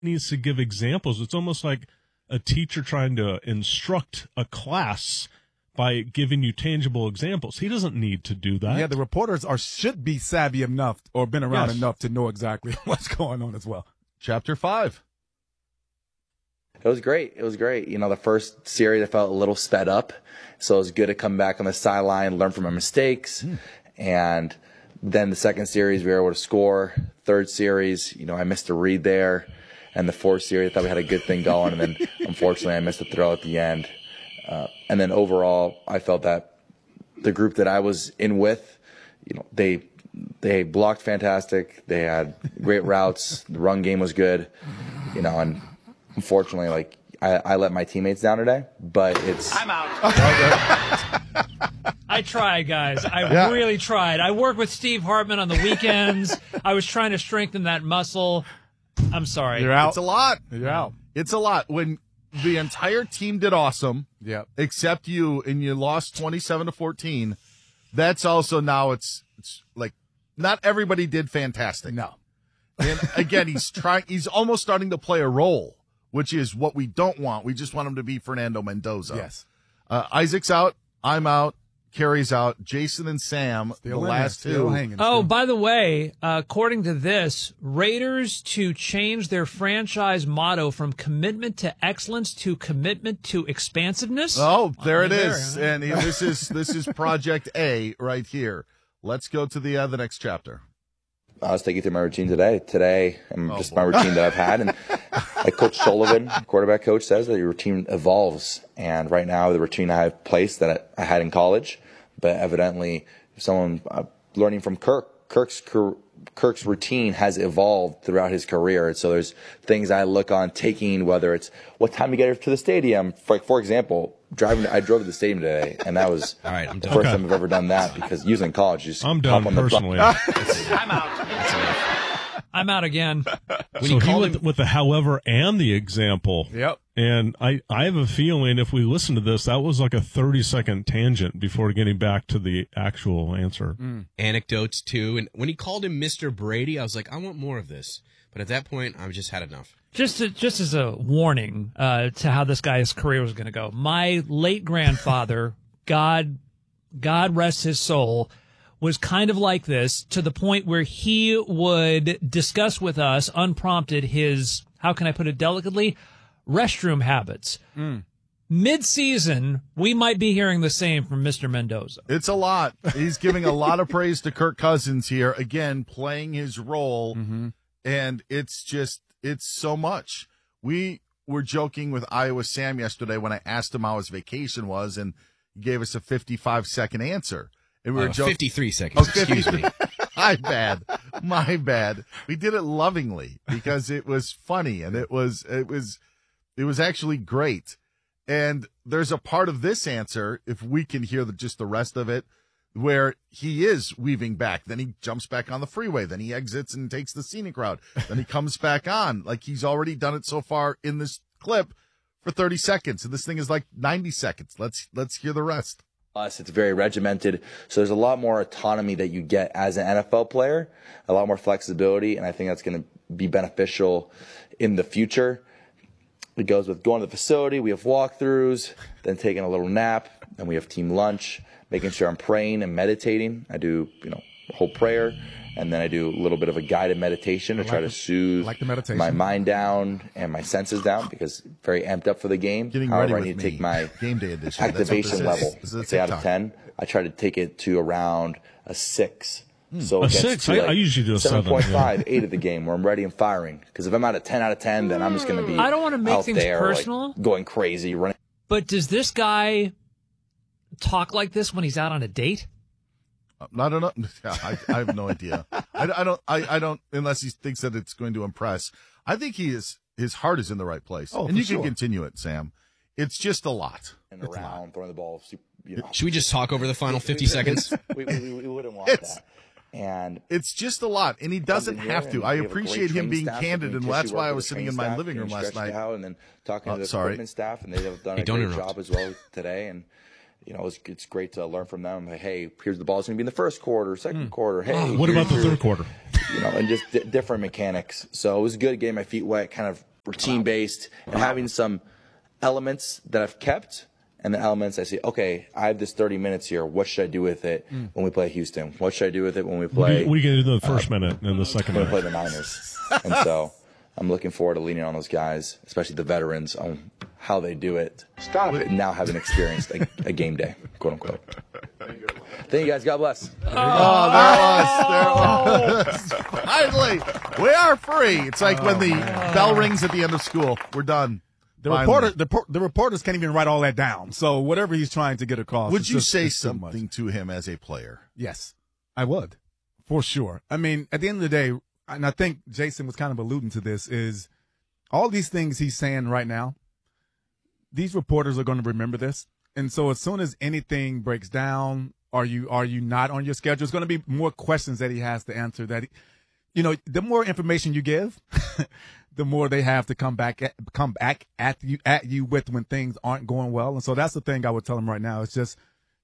needs to give examples. It's almost like a teacher trying to instruct a class by giving you tangible examples. He doesn't need to do that. Yeah, the reporters should be savvy enough or been around enough to know exactly what's going on as well. Chapter 5. It was great. It was great. You know, the first series I felt a little sped up, so it was good to come back on the sideline, learn from my mistakes, and then the second series we were able to score. Third series, you know, I missed a read there, and the fourth series I thought we had a good thing going, and then unfortunately I missed a throw at the end. And then overall, I felt that the group that I was in with, you know, they blocked fantastic. They had great routes. The run game was good, you know, and unfortunately, like, I let my teammates down today, but it's... I'm out. I tried, guys. Really tried. I work with Steve Hartman on the weekends. I was trying to strengthen that muscle. I'm sorry. You're out. It's a lot. You're out. It's a lot. When the entire team did awesome, except you, and you lost 27-14, that's also now it's like not everybody did fantastic. No. And again, he's almost starting to play a role, which is what we don't want. We just want him to be Fernando Mendoza. Yes. Isaac's out. I'm out. Carrie's out. Jason and Sam, the last two. Oh, by the way, according to this, Raiders to change their franchise motto from commitment to excellence to commitment to expansiveness. Oh, there it is. And this is Project A right here. Let's go to the next chapter. I was taking through my routine today, and just my routine that I've had. And like Coach Sullivan, quarterback coach, says that your routine evolves. And right now, the routine I have placed that I had in college, but evidently, someone learning from Kirk's routine has evolved throughout his career. And so there's things I look on taking, whether it's what time you get to the stadium. For example, I drove to the stadium today, and that was all right, I'm the done. first time I've ever done that, because usually in college, you just I'm done personally. I'm out. I'm out again. So he went with the however and the example. Yep. And I have a feeling if we listen to this, that was like a 30-second tangent before getting back to the actual answer. Anecdotes, too. And when he called him Mr. Brady, I was like, I want more of this. But at that point, I've just had enough. Just as a warning to how this guy's career was going to go, my late grandfather, God rest his soul, was kind of like this, to the point where he would discuss with us unprompted his, how can I put it delicately, restroom habits. Mid-season, we might be hearing the same from Mr. Mendoza. It's a lot. He's giving a lot of praise to Kirk Cousins here, again, playing his role, and it's so much. We were joking with Iowa Sam yesterday when I asked him how his vacation was, and he gave us a 55-second answer. And we were joking. 53 seconds, excuse me. My bad. We did it lovingly because it was funny, and it was actually great. And there's a part of this answer, if we can hear just the rest of it, where he is weaving back. Then he jumps back on the freeway. Then he exits and takes the scenic route. Then he comes back on. Like, he's already done it so far in this clip for 30 seconds. And this thing is like 90 seconds. Let's hear the rest. It's very regimented, so there's a lot more autonomy that you get as an NFL player, a lot more flexibility, and I think that's going to be beneficial in the future. It goes with going to the facility, we have walkthroughs, then taking a little nap, then we have team lunch, making sure I'm praying and meditating. I do, a whole prayer, and then I do a little bit of a guided meditation to try to soothe my mind down and my senses down, because very amped up for the game. However, I need to take my game day edition activation level. Say out of 10, I try to take it to around a 6. So a 6? I usually do a 7.5, 8 of the game where I'm ready and firing. Because if I'm at a 10 out of 10, then I'm just going to be I don't want to make out things there, personal, like, going crazy, running. But does this guy talk like this when he's out on a date? I don't know. I have no idea. I don't, unless he thinks that it's going to impress. I think his heart is in the right place. Oh, and you sure. can continue it, Sam. It's just a lot. And around, throwing the ball. Should we just talk over the final 50 seconds? We wouldn't want that. And it's just a lot, and he doesn't have to. I appreciate him being candid, and that's why I was sitting in my living room last night. And then talking to the equipment staff, and they've done a great job as well today. And it's great to learn from them. Like, hey, here's the ball's going to be in the first quarter, second quarter. Hey, what about the third quarter? And just different mechanics. So it was good getting my feet wet, kind of We're team-based, and having some elements that I've kept and the elements I say, okay, I have this 30 minutes here. What should I do with it when we play Houston? What should I do with it when we play? What are you going to do in the first minute and the second when we minute? play the Niners? And so I'm looking forward to leaning on those guys, especially the veterans, on how they do it. Stop it. Now having experienced a game day, quote unquote. Thank you guys. God bless. There it was. Finally, we are free. It's like when the bell rings at the end of school. We're done. The reporters can't even write all that down. So whatever he's trying to get across. Would you say something to him as a player? Yes, I would, for sure. I mean, at the end of the day, and I think Jason was kind of alluding to this, is all these things he's saying right now, these reporters are going to remember this. And so as soon as anything breaks down, are you not on your schedule? There's going to be more questions that he has to answer. That, the more information you give, the more they have to come back at you with when things aren't going well. And so that's the thing I would tell him right now. It's just,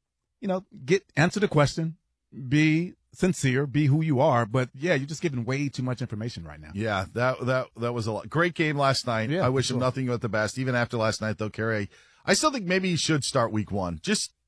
answer the question, be sincere, be who you are. But yeah, you're just giving way too much information right now. Yeah, that was a lot. Great game last night. Yeah, I wish him nothing but the best. Even after last night, though, Kerry, I still think maybe he should start week one.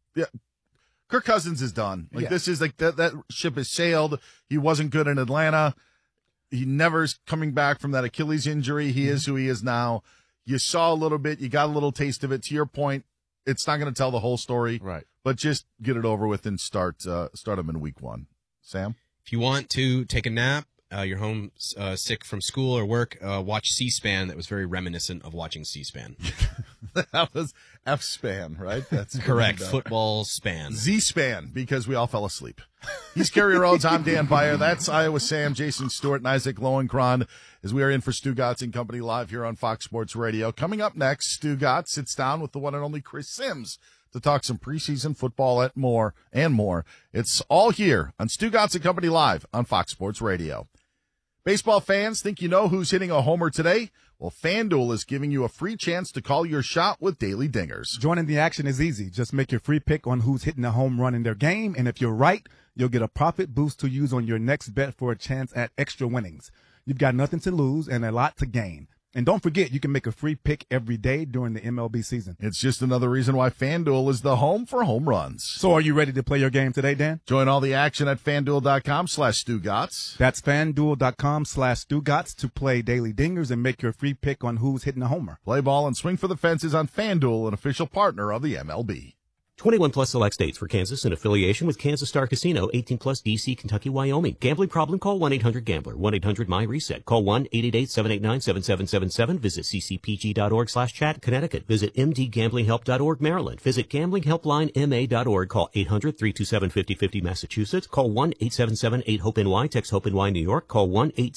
Kirk Cousins is done. This is that ship has sailed. He wasn't good in Atlanta. He never's coming back from that Achilles injury. He is who he is now. You saw a little bit. You got a little taste of it. To your point, it's not going to tell the whole story. Right. But just get it over with and start him in week one. Sam? If you want to take a nap, you're home sick from school or work, watch C-SPAN. That was very reminiscent of watching C-SPAN. That was F-SPAN, right? That's correct. Football span. Z-SPAN, because we all fell asleep. He's Kerry Rhodes. I'm Dan Beyer. That's Iowa Sam, Jason Stewart, and Isaac Lowenkron, as we are in for Stu Gotts and Company live here on Fox Sports Radio. Coming up next, Stu Gotts sits down with the one and only Chris Sims to talk some preseason football and more. It's all here on Stu Gotts and Company live on Fox Sports Radio. Baseball fans, think you know who's hitting a homer today? Well, FanDuel is giving you a free chance to call your shot with Daily Dingers. Joining the action is easy. Just make your free pick on who's hitting a home run in their game, and if you're right, you'll get a profit boost to use on your next bet for a chance at extra winnings. You've got nothing to lose and a lot to gain. And don't forget, you can make a free pick every day during the MLB season. It's just another reason why FanDuel is the home for home runs. So are you ready to play your game today, Dan? Join all the action at FanDuel.com/StuGotts. That's FanDuel.com/StuGotts to play Daily Dingers and make your free pick on who's hitting a homer. Play ball and swing for the fences on FanDuel, an official partner of the MLB. 21 plus select states for Kansas in affiliation with Kansas Star Casino, 18 plus DC, Kentucky, Wyoming. Gambling problem? Call 1-800-GAMBLER, 1-800-MY-RESET. Call 1-888-789-7777. Visit ccpg.org/chat, Connecticut. Visit mdgamblinghelp.org, Maryland. Visit gamblinghelplinema.org. Call 800-327-5050, Massachusetts. Call 1-877-8-HOPE-NY. Text HOPE-NY, New York. Call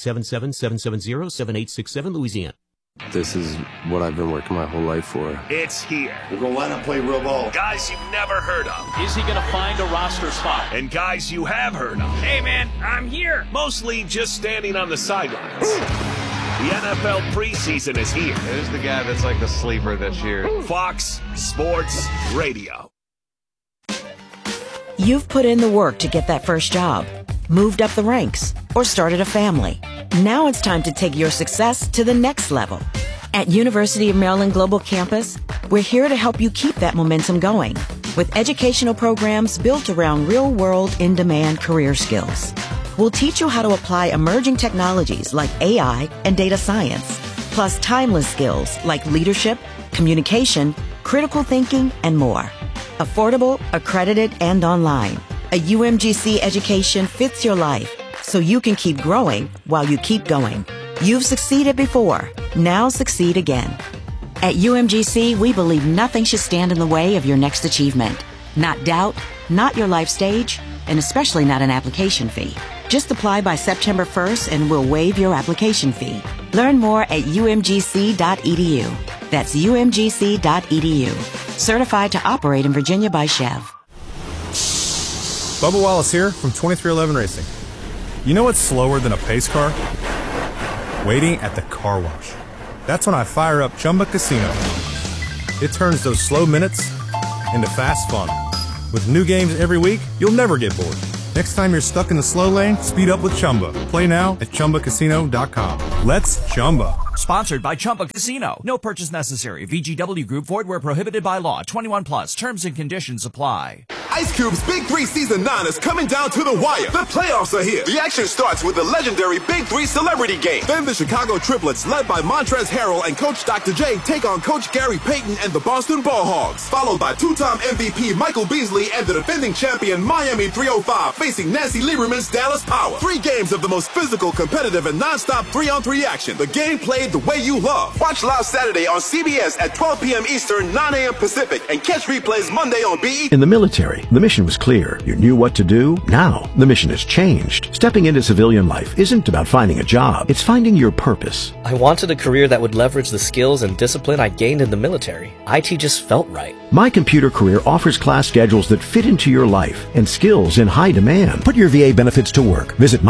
1-877-770-7867, Louisiana. This is what I've been working my whole life for. It's here. We're going to line up, play real ball. Guys you've never heard of. Is he going to find a roster spot? And guys you have heard of. Hey, man, I'm here. Mostly just standing on the sidelines. The NFL preseason is here. Who's the guy that's like the sleeper this year? Fox Sports Radio. You've put in the work to get that first job, moved up the ranks, or started a family. Now it's time to take your success to the next level. At University of Maryland Global Campus, we're here to help you keep that momentum going with educational programs built around real-world, in-demand career skills. We'll teach you how to apply emerging technologies like AI and data science, plus timeless skills like leadership, communication, critical thinking, and more. Affordable, accredited, and online. A UMGC education fits your life, so you can keep growing while you keep going. You've succeeded before. Now succeed again. At UMGC, we believe nothing should stand in the way of your next achievement. Not doubt, not your life stage, and especially not an application fee. Just apply by September 1st and we'll waive your application fee. Learn more at umgc.edu. That's umgc.edu. Certified to operate in Virginia by Chev. Bubba Wallace here from 2311 Racing. You know what's slower than a pace car? Waiting at the car wash. That's when I fire up Chumba Casino. It turns those slow minutes into fast fun. With new games every week, you'll never get bored. Next time you're stuck in the slow lane, speed up with Chumba. Play now at ChumbaCasino.com. Let's Chumba. Sponsored by Chumba Casino. No purchase necessary. VGW Group. Void where prohibited by law. 21 plus. Terms and conditions apply. Ice Cube's Big 3 Season 9 is coming down to the wire. The playoffs are here. The action starts with the legendary Big 3 Celebrity Game. Then the Chicago Triplets, led by Montrezl Harrell and Coach Dr. J, take on Coach Gary Payton and the Boston Ball Hogs. Followed by two-time MVP Michael Beasley and the defending champion Miami 305 facing Nancy Lieberman's Dallas Power. 3 games of the most physical, competitive, and non-stop 3-on-3 action. The game played the way you love. Watch live Saturday on CBS at 12 p.m. Eastern, 9 a.m. Pacific, and catch replays Monday on BET. In the military, the mission was clear. You knew what to do. Now, the mission has changed. Stepping into civilian life isn't about finding a job. It's finding your purpose. I wanted a career that would leverage the skills and discipline I gained in the military. IT just felt right. My Computer Career offers class schedules that fit into your life and skills in high demand. Put your VA benefits to work. Visit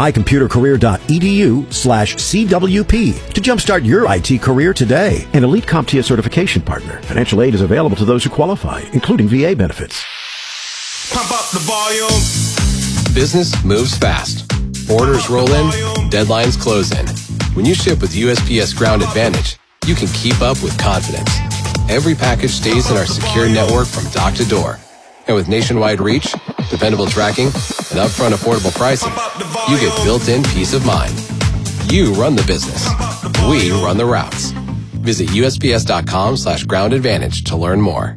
mycomputercareer.edu/CWP to jumpstart your IT career today. An elite CompTIA certification partner. Financial aid is available to those who qualify, including VA benefits. Pump up the volume. Business moves fast. Orders roll in, deadlines close in. When you ship with USPS Ground Advantage, you can keep up with confidence. Every package stays in our secure network from dock to door. And with nationwide reach, dependable tracking, and upfront affordable pricing, you get built-in peace of mind. You run the business. We run the routes. Visit USPS.com/Ground Advantage to learn more.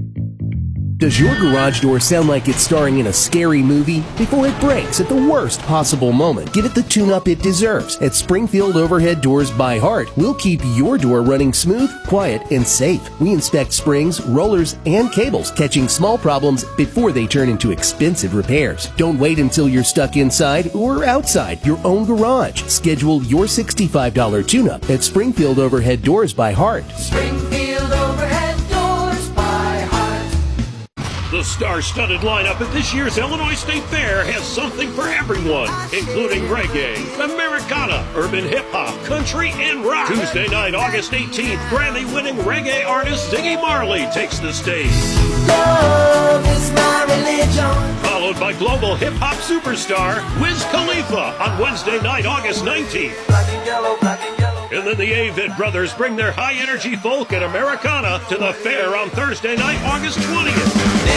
Does your garage door sound like it's starring in a scary movie? Before it breaks at the worst possible moment, give it the tune-up it deserves. At Springfield Overhead Doors by Heart, we'll keep your door running smooth, quiet, and safe. We inspect springs, rollers, and cables, catching small problems before they turn into expensive repairs. Don't wait until you're stuck inside or outside your own garage. Schedule your $65 tune-up at Springfield Overhead Doors by Heart. Springfield Overhead Doors by Heart. The star-studded lineup at this year's Illinois State Fair has something for everyone, including reggae, Americana, urban hip-hop, country, and rock. Tuesday night, August 18th, Grammy-winning reggae artist Ziggy Marley takes the stage. Love is my religion. Followed by global hip-hop superstar Wiz Khalifa on Wednesday night, August 19th. Black and yellow, black and yellow. And then the Avett Brothers bring their high-energy folk and Americana to the fair on Thursday night, August 20th.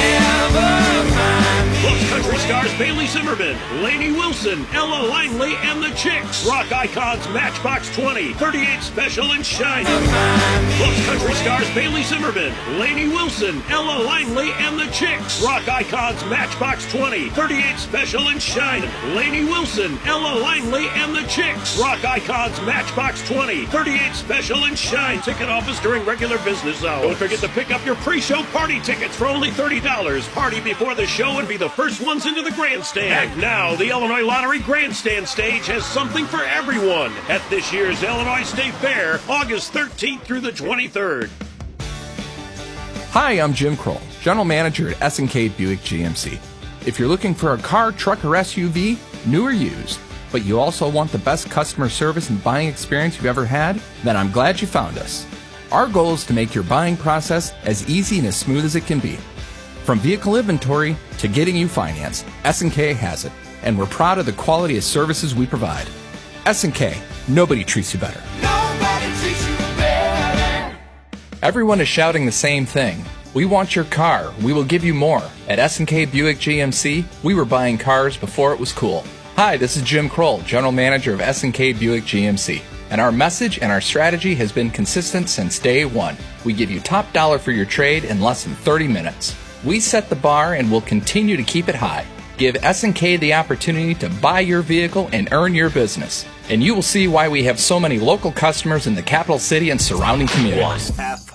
Plus country stars Bailey Zimmerman, Lainey Wilson, Ella Langley, and the Chicks. Rock icons Matchbox 20, 38 Special, and Shine. Plus country stars Bailey Zimmerman, Lainey Wilson, Ella Langley, and the Chicks. Rock icons Matchbox 20, 38 Special, and Shine. Lainey Wilson, Ella Langley, and the Chicks. Rock icons Matchbox 20, 38 Special, and Shine. Ticket office during regular business hours. Don't forget to pick up your pre-show party tickets for only $30. Party before the show and be the first ones into the grandstand. And now, the Illinois Lottery Grandstand Stage has something for everyone at this year's Illinois State Fair, August 13th through the 23rd. Hi, I'm Jim Kroll, General Manager at S&K Buick GMC. If you're looking for a car, truck, or SUV, new or used, but you also want the best customer service and buying experience you've ever had, then I'm glad you found us. Our goal is to make your buying process as easy and as smooth as it can be. From vehicle inventory to getting you financed, S&K has it, and we're proud of the quality of services we provide. S&K, nobody treats you better. Nobody treats you better. Everyone is shouting the same thing. We want your car. We will give you more. At S&K Buick GMC, we were buying cars before it was cool. Hi, this is Jim Kroll, General Manager of S&K Buick GMC. And our message and our strategy has been consistent since day one. We give you top dollar for your trade in less than 30 minutes. We set the bar and will continue to keep it high. Give S&K the opportunity to buy your vehicle and earn your business. And you will see why we have so many local customers in the capital city and surrounding communities.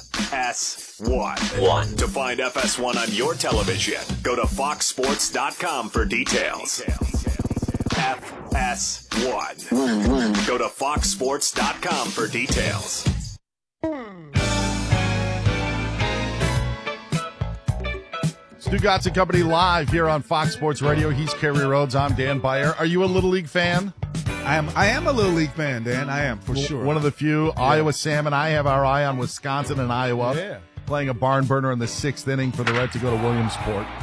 FS1. To find FS1 on your television, go to foxsports.com for details. FS1. Go to foxsports.com for details. Stugotz and Company live here on Fox Sports Radio. He's Kerry Rhodes. I'm Dan Beyer. Are you a Little League fan? I am a Little League fan, Dan. I am, for sure. One of the few. Yeah. Iowa Sam and I have our eye on Wisconsin and Iowa. Yeah. Playing a barn burner in the 6th inning for the Reds to go to Williamsport.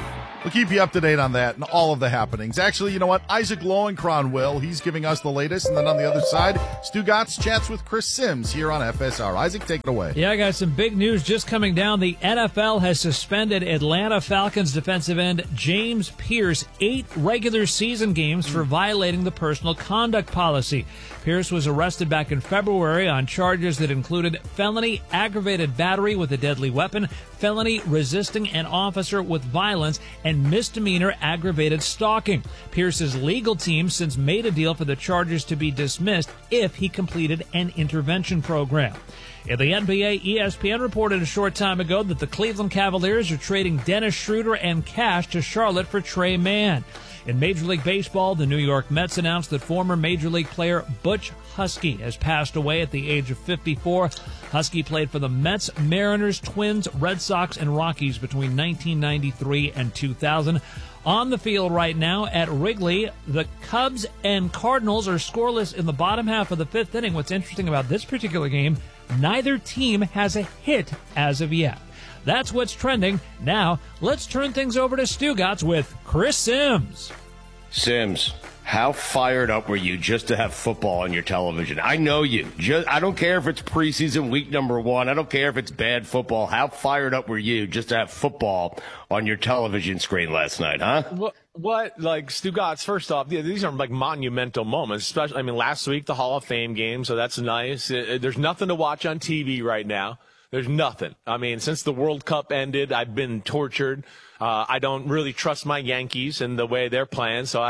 We'll keep you up to date on that and all of the happenings. Actually, you know what? Isaac Lowenkron will. He's giving us the latest. And then on the other side, Stu Gatz chats with Chris Sims here on FSR. Isaac, take it away. Yeah, I got some big news just coming down. The NFL has suspended Atlanta Falcons defensive end James Pierce 8 regular season games for violating the personal conduct policy. Pierce was arrested back in February on charges that included felony aggravated battery with a deadly weapon, felony resisting an officer with violence, and misdemeanor aggravated stalking. Pierce's legal team since made a deal for the charges to be dismissed if he completed an intervention program. In the NBA, ESPN reported a short time ago that the Cleveland Cavaliers are trading Dennis Schroeder and cash to Charlotte for Trey Mann. In Major League Baseball, the New York Mets announced that former Major League player Butch Husky has passed away at the age of 54. Husky played for the Mets, Mariners, Twins, Red Sox, and Rockies between 1993 and 2000. On the field right now at Wrigley, the Cubs and Cardinals are scoreless in the bottom half of the fifth inning. What's interesting about this particular game, neither team has a hit as of yet. That's what's trending. Now, let's turn things over to Stu Gatz with Chris Sims. Sims, how fired up were you just to have football on your television? I know you. I don't care if it's preseason week number 1. I don't care if it's bad football. How fired up were you just to have football on your television screen last night, huh? What? Like, Stu Gatz, first off, these are like monumental moments. Especially, I mean, last week, the Hall of Fame game, so that's nice. There's nothing to watch on TV right now. There's nothing. I mean, since the World Cup ended, I've been tortured. I don't really trust my Yankees and the way they're playing. So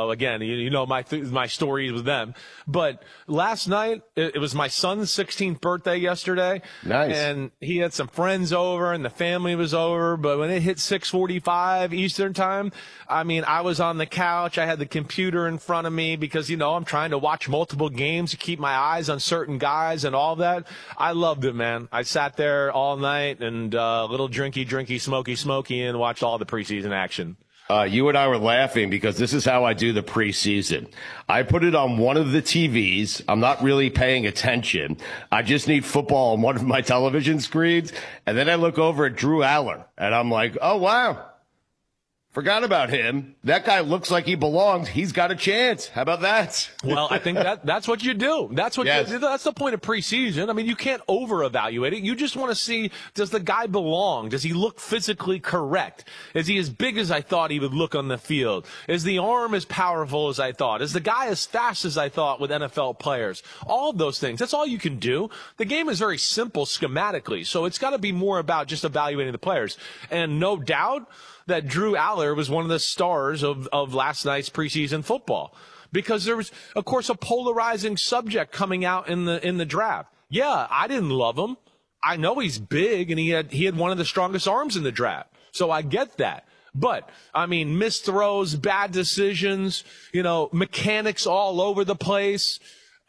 my story with them. But last night, it was my son's 16th birthday yesterday. Nice. And he had some friends over and the family was over. But when it hit 6:45 Eastern time, I mean, I was on the couch. I had the computer in front of me because, I'm trying to watch multiple games to keep my eyes on certain guys and all that. I loved it, man. I sat there all night and a little drinky, smoky, and watched all the preseason action. You and I were laughing because this is how I do the preseason. I put it on one of the TVs. I'm not really paying attention. I just need football on one of my television screens. And then I look over at Drew Aller and I'm like, oh, wow. Forgot about him. That guy looks like he belongs. He's got a chance. How about that? Well, I think that's what you do. That's the point of preseason. I mean, you can't over-evaluate it. You just want to see, does the guy belong? Does he look physically correct? Is he as big as I thought he would look on the field? Is the arm as powerful as I thought? Is the guy as fast as I thought with NFL players? All of those things. That's all you can do. The game is very simple schematically, so it's got to be more about just evaluating the players. And no doubt that Drew Aller was one of the stars of last night's preseason football because there was, of course, a polarizing subject coming out in the draft. Yeah, I didn't love him. I know he's big and he had one of the strongest arms in the draft. So I get that. But, I mean, missed throws, bad decisions, mechanics all over the place.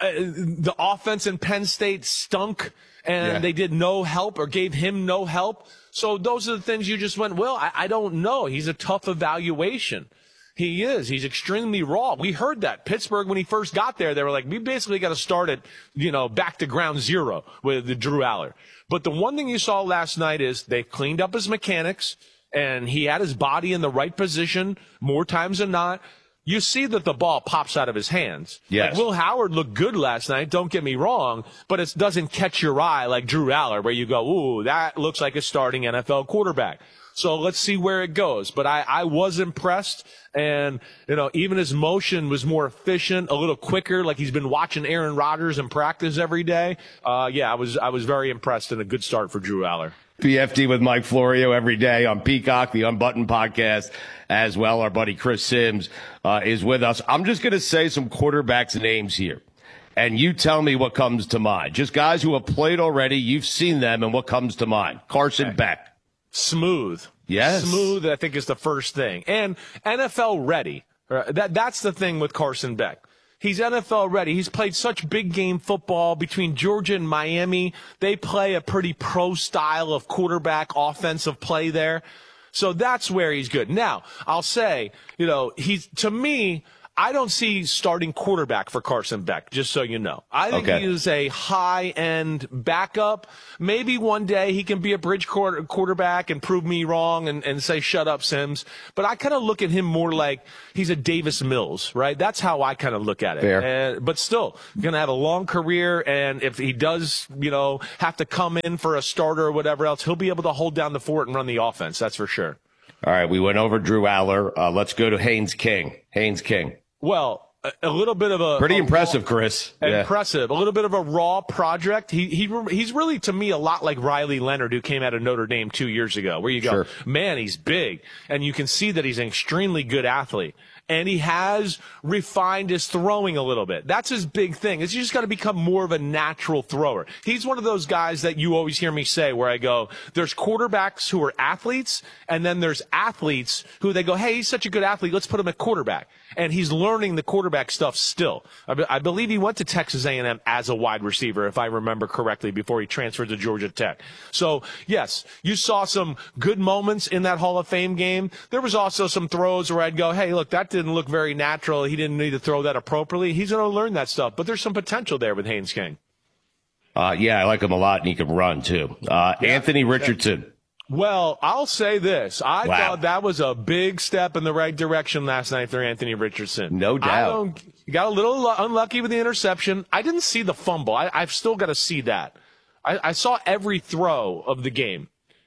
The offense in Penn State stunk and they did no help or gave him no help. So those are the things you just went, well, I don't know. He's a tough evaluation. He is. He's extremely raw. We heard that. Pittsburgh, when he first got there, they were like, we basically got to start at, back to ground zero with Drew Aller. But the one thing you saw last night is they cleaned up his mechanics and he had his body in the right position more times than not. You see that the ball pops out of his hands. Yes. Like Will Howard looked good last night, don't get me wrong, but it doesn't catch your eye like Drew Aller, where you go, ooh, that looks like a starting NFL quarterback. So let's see where it goes. But I was impressed, and, even his motion was more efficient, a little quicker, like he's been watching Aaron Rodgers in practice every day. I was very impressed, and a good start for Drew Aller. PFT with Mike Florio every day on Peacock, the Unbuttoned podcast as well. Our buddy Chris Sims is with us. I'm just going to say some quarterbacks' names here, and you tell me what comes to mind. Just guys who have played already. You've seen them, and what comes to mind. Carson Beck. Smooth. Yes. Smooth, I think, is the first thing. And NFL ready. That's the thing with Carson Beck. He's NFL ready. He's played such big game football between Georgia and Miami. They play a pretty pro style of quarterback offensive play there. So that's where he's good. Now, I'll say, to me, I don't see starting quarterback for Carson Beck, just so you know. I think he is a high-end backup. Maybe one day he can be a bridge quarterback and prove me wrong and say, shut up, Sims. But I kind of look at him more like he's a Davis Mills, right? That's how I kind of look at it. But still, going to have a long career, and if he does, have to come in for a starter or whatever else, he'll be able to hold down the fort and run the offense. That's for sure. All right, we went over Drew Aller. Let's go to Haynes King. Haynes King. Well, a little bit of a pretty impressive, Chris. Impressive. A little bit of a raw project. He's really, to me, a lot like Riley Leonard, who came out of Notre Dame 2 years ago, where you go, man, he's big, and you can see that he's an extremely good athlete. And he has refined his throwing a little bit. That's his big thing, is you just got to become more of a natural thrower. He's one of those guys that you always hear me say, where I go, there's quarterbacks who are athletes, and then there's athletes who they go, hey, he's such a good athlete, let's put him at quarterback. And he's learning the quarterback stuff still. I believe he went to Texas A&M as a wide receiver, if I remember correctly, before he transferred to Georgia Tech. So, yes, you saw some good moments in that Hall of Fame game. There was also some throws where I'd go, hey, look, that didn't look very natural. He didn't need to throw that appropriately. He's going to learn that stuff. But there's some potential there with Haynes King. Yeah, I like him a lot, and he can run, too. Anthony Richardson. Well, I'll say this. I thought that was a big step in the right direction last night for Anthony Richardson. No doubt. He got a little unlucky with the interception. I didn't see the fumble. I've still got to see that. I saw every throw of the game.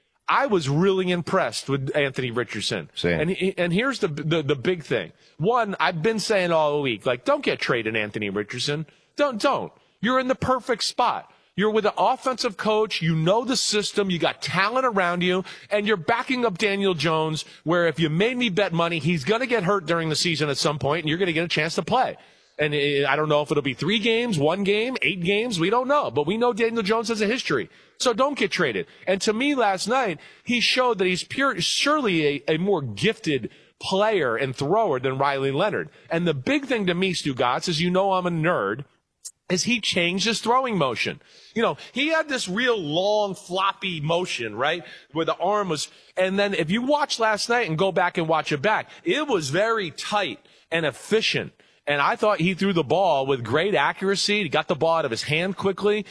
I was really impressed with Anthony Richardson. Same. And here's the big thing. One, I've been saying all week, like, don't get traded Anthony Richardson. Don't. You're in the perfect spot. You're with an offensive coach. You know the system. You got talent around you. And you're backing up Daniel Jones, where if you made me bet money, he's going to get hurt during the season at some point, and you're going to get a chance to play. And I don't know if it'll be 3 games, 1 game, 8 games. We don't know. But we know Daniel Jones has a history. So don't get traded. And to me last night, he showed that he's surely a more gifted player and thrower than Riley Leonard. And the big thing to me, Stugotz, is I'm a nerd, is he changed his throwing motion. He had this real long, floppy motion, right? Where the arm was, and then if you watch last night and go back and watch it back, it was very tight and efficient. And I thought he threw the ball with great accuracy. He got the ball out of his hand quickly.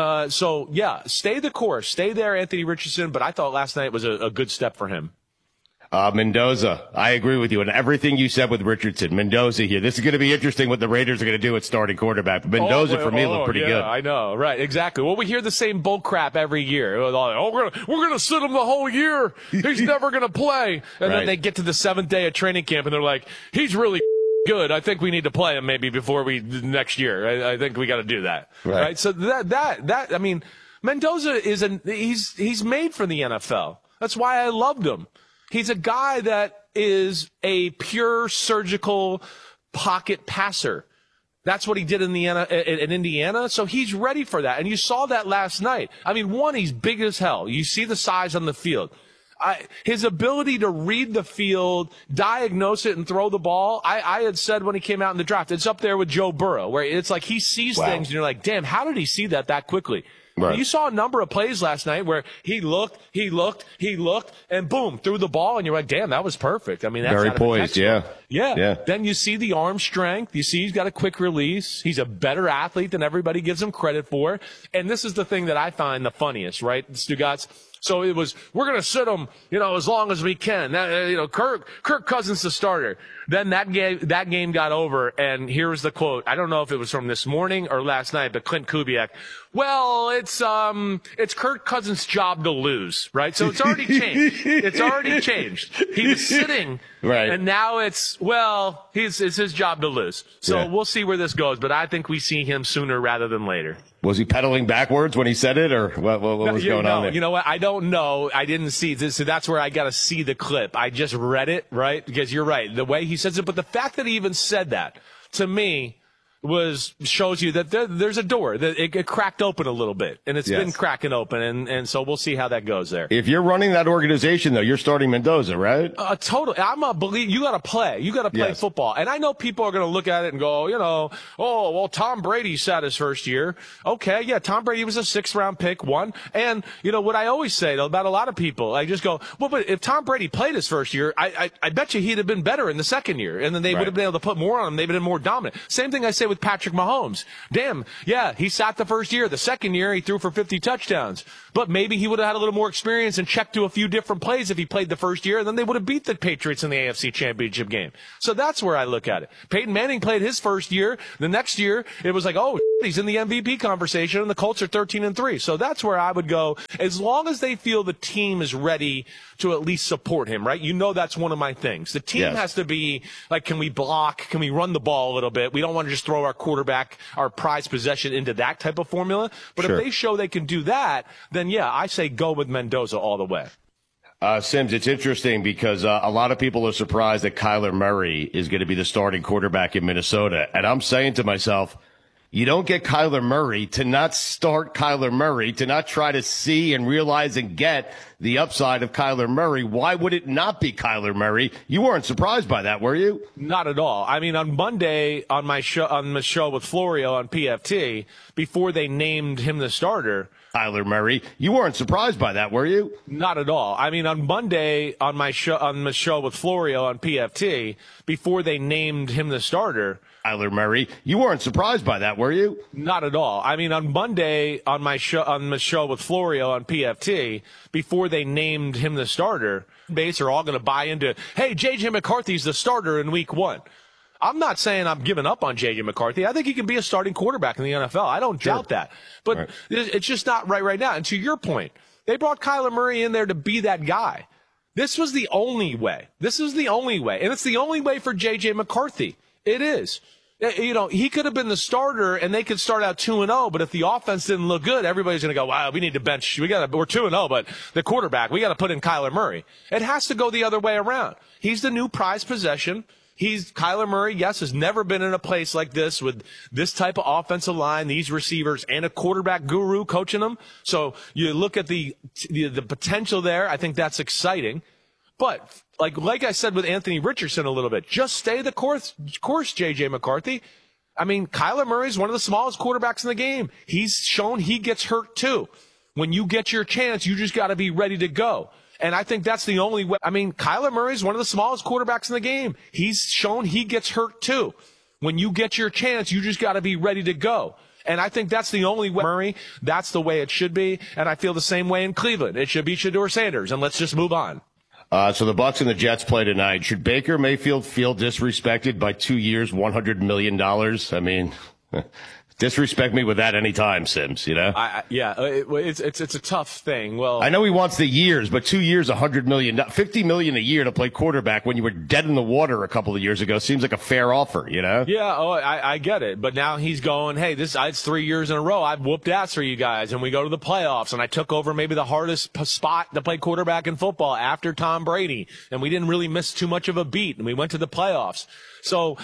So, yeah, stay the course. Stay there, Anthony Richardson. But I thought last night was a good step for him. Mendoza, I agree with you on everything you said with Richardson. Mendoza here. This is going to be interesting what the Raiders are going to do at starting quarterback. But Mendoza, for me, looked pretty good. I know. Right. Exactly. Well, we hear the same bull crap every year. We're going to sit him the whole year. He's never going to play. And then they get to the 7th day of training camp, and they're like, he's really good. I think we need to play him maybe before next year. I think we got to do that. Right. So I mean, Mendoza he's made for the NFL. That's why I loved him. He's a guy that is a pure surgical pocket passer. That's what he did in Indiana. So he's ready for that. And you saw that last night. I mean, he's big as hell. You see the size on the field. His ability to read the field, diagnose it, and throw the ball, I had said when he came out in the draft, it's up there with Joe Burrow, where it's like he sees things and you're like, damn, how did he see that quickly? Right. You saw a number of plays last night where he looked, and boom, threw the ball, and you're like, damn, that was perfect. I mean, that's very poised, yeah. Then you see the arm strength. You see he's got a quick release. He's a better athlete than everybody gives him credit for. And this is the thing that I find the funniest, right, Stugotz? So it was, we're going to sit him, as long as we can. Kirk Cousins the starter. Then that game got over, and here's the quote. I don't know if it was from this morning or last night, but Clint Kubiak. Well, it's Kirk Cousins' job to lose, right? So it's already changed. He was sitting, right, and now it's his job to lose. So we'll see where this goes, but I think we see him sooner rather than later. Was he pedaling backwards when he said it, or what was going on there? You know what? I don't know. I didn't see this, so that's where I got to see the clip. I just read it, right? Because you're right, the way he says it, but the fact that he even said that, to me, shows you that there's a door that it cracked open a little bit, and it's been cracking open, and so we'll see how that goes there. If you're running that organization, though, you're starting Mendoza, right? Totally. I'm a believer. You got to play. You got to play football. And I know people are going to look at it and go, oh, well, Tom Brady sat his first year. Okay, yeah, Tom Brady was a 6th-round pick, one. And, what I always say about a lot of people, I just go, well, but if Tom Brady played his first year, I bet you he'd have been better in the second year. And then they would have been able to put more on him. They'd been more dominant. Same thing I say with Patrick Mahomes. Damn, yeah, he sat the first year. The second year, he threw for 50 touchdowns. But maybe he would have had a little more experience and checked to a few different plays if he played the first year, and then they would have beat the Patriots in the AFC Championship game. So that's where I look at it. Peyton Manning played his first year. The next year, it was like, oh, he's in the MVP conversation, and the Colts are 13-3. So that's where I would go. As long as they feel the team is ready to at least support him, right? That's one of my things. The team has to be like, can we block? Can we run the ball a little bit? We don't want to just throw our quarterback, our prized possession into that type of formula. But if they show they can do that, then yeah, I say go with Mendoza all the way. Sims, it's interesting because a lot of people are surprised that Kyler Murray is going to be the starting quarterback in Minnesota. And I'm saying to myself, you don't get Kyler Murray to not start Kyler Murray, to not try to see and realize and get the upside of Kyler Murray. Why would it not be Kyler Murray? You weren't surprised by that, were you? Not at all. I mean, on Monday on the show with Florio on PFT, before they named him the starter, Kyler Murray, you weren't surprised by that, were you? Not at all. I mean, on Monday on the show with Florio on PFT, before they named him the starter, Kyler Murray, you weren't surprised by that, were you? Not at all. I mean, on Monday on the show with Florio on PFT, before they named him the starter, base are all going to buy into, hey, J.J. McCarthy's the starter in week 1. I'm not saying I'm giving up on J.J. McCarthy. I think he can be a starting quarterback in the NFL. I don't doubt that. But it's just not right now. And to your point, they brought Kyler Murray in there to be that guy. This was the only way. This is the only way. And it's the only way for J.J. McCarthy. It is. He could have been the starter and they could start out 2-0, but if the offense didn't look good, everybody's going to go, wow, we need to bench. We're 2-0, but the quarterback, we got to put in Kyler Murray. It has to go the other way around. He's the new prized possession. Kyler Murray, yes, has never been in a place like this with this type of offensive line, these receivers, and a quarterback guru coaching them. So you look at the potential there. I think that's exciting. But like I said with Anthony Richardson a little bit, just stay the course, J.J. McCarthy. I mean, Kyler Murray is one of the smallest quarterbacks in the game. He's shown he gets hurt too. When you get your chance, you just got to be ready to go. And I think that's the only way. I mean, Kyler Murray is one of the smallest quarterbacks in the game. He's shown he gets hurt too. When you get your chance, you just got to be ready to go. And I think that's the only way. Murray, that's the way it should be. And I feel the same way in Cleveland. It should be Shedeur Sanders. And let's just move on. So the Bucs and the Jets play tonight. Should Baker Mayfield feel disrespected by 2 years, $100 million? I mean, disrespect me with that anytime, Sims, it's a tough thing. Well, I know he wants the years, but 2 years, $100 million, $50 million a year to play quarterback when you were dead in the water a couple of years ago seems like a fair offer, Yeah, I get it. But now he's going, hey, it's 3 years in a row. I've whooped ass for you guys, and we go to the playoffs, and I took over maybe the hardest spot to play quarterback in football after Tom Brady, and we didn't really miss too much of a beat, and we went to the playoffs. So,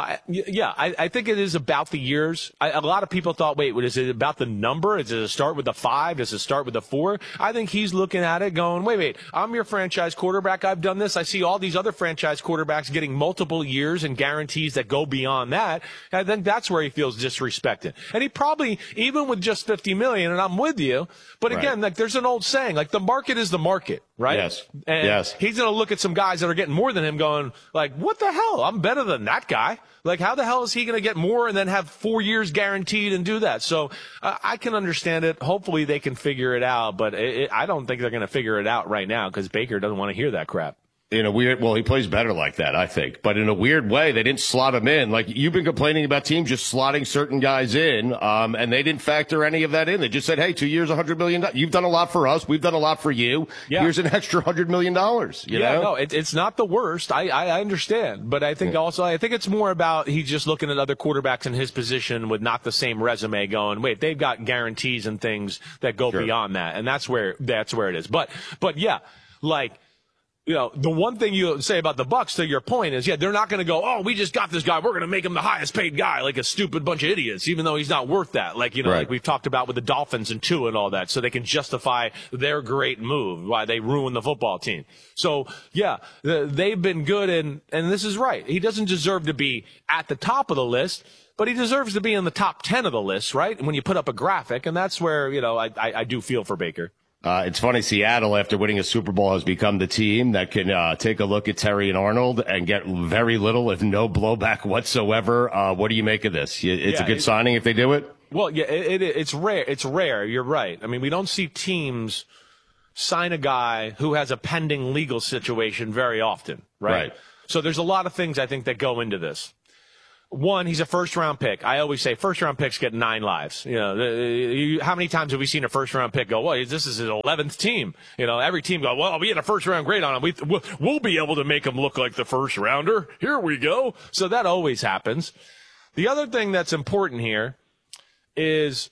I think it is about the years. A lot of people thought, wait, is it about the number? Does it start with the 5? Does it start with the 4? I think he's looking at it going, wait, I'm your franchise quarterback. I've done this. I see all these other franchise quarterbacks getting multiple years and guarantees that go beyond that. I think that's where he feels disrespected. And he probably, even with just $50 million, and I'm with you, but again, there's an old saying, the market is the market, right? Yes. And he's going to look at some guys that are getting more than him going, what the hell? I'm better than that guy. How the hell is he going to get more and then have 4 years guaranteed and do that? So I can understand it. Hopefully they can figure it out, but I don't think they're going to figure it out right now because Baker doesn't want to hear that crap. In a weird, he plays better like that, I think. But in a weird way, they didn't slot him in. You've been complaining about teams just slotting certain guys in, and they didn't factor any of that in. They just said, hey, 2 years, $100 million. You've done a lot for us. We've done a lot for you. Yeah. Here's an extra $100 million, you know? No, it's not the worst. I understand. But I think I think it's more about he's just looking at other quarterbacks in his position with not the same resume going, wait, they've got guarantees and things that go beyond that. And that's where it is. But yeah, you know, the one thing you say about the Bucs, to your point, is, they're not going to go, oh, we just got this guy, we're going to make him the highest paid guy, like a stupid bunch of idiots, even though he's not worth that. Like, you know, like we've talked about with the Dolphins and Tua and all that, so they can justify their great move, why they ruined the football team. So, they've been good, and this is right. He doesn't deserve to be at the top of the list, but he deserves to be in the top 10 of the list, right? And when you put up a graphic, and that's where, you know, I do feel for Baker. It's funny, Seattle, after winning a Super Bowl, has become the team that can take a look at Terry and Arnold and get very little, if no blowback whatsoever. What do you make of this? It's a good signing if they do it? Well, it's rare. It's rare. You're right. I mean, we don't see teams sign a guy who has a pending legal situation very often, right? So there's a lot of things I think that go into this. One, he's a first-round pick. I always say first-round picks get 9 lives. You know, how many times have we seen a first-round pick go, well, this is his 11th team? You know, every team go, well, we had a first-round grade on him. We'll be able to make him look like the first-rounder. Here we go. So that always happens. The other thing that's important here is